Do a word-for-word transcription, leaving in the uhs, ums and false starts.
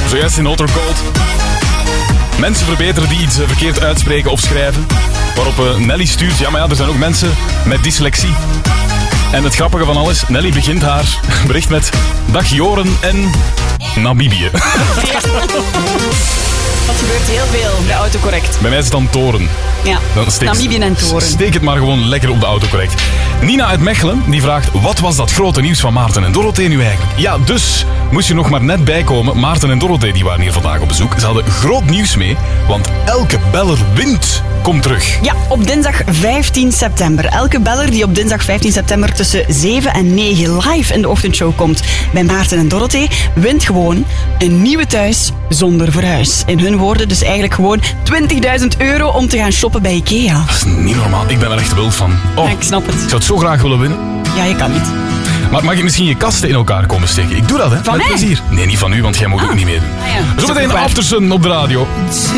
Zojuist in Hot or Cold. Mensen verbeteren die iets verkeerd uitspreken of schrijven. Waarop uh, Nelly stuurt, ja maar ja, er zijn ook mensen met dyslexie. En het grappige van alles, Nelly begint haar bericht met... Dag Joren en Namibië. Dat gebeurt heel veel bij autocorrect. Bij mij is het dan Toren. Ja, dan steek, Namibië en Toren. Steek het maar gewoon lekker op de autocorrect. Nina uit Mechelen, die vraagt... Wat was dat grote nieuws van Maarten en Dorothee nu eigenlijk? Ja, dus moest je nog maar net bijkomen. Maarten en Dorothee die waren hier vandaag op bezoek. Ze hadden groot nieuws mee, want Elke Beller wint komt terug. Ja, op dinsdag vijftien september. Elke beller die op dinsdag vijftien september tussen zeven en negen live in de ochtendshow komt bij Maarten en Dorothee, wint gewoon een nieuwe thuis zonder verhuis. In hun woorden dus eigenlijk gewoon twintigduizend euro om te gaan shoppen bij Ikea. Dat is niet normaal. Ik ben er echt wild van. Oh, ja, ik snap het. Ik zou het zo graag willen winnen. Ja, je kan niet. Maar mag je misschien je kasten in elkaar komen steken? Ik doe dat, hè. Van met mij? plezier. Nee, niet van u, want jij moet ah. ook niet meedoen. Ah, ja. Zometeen Aftersun op de radio.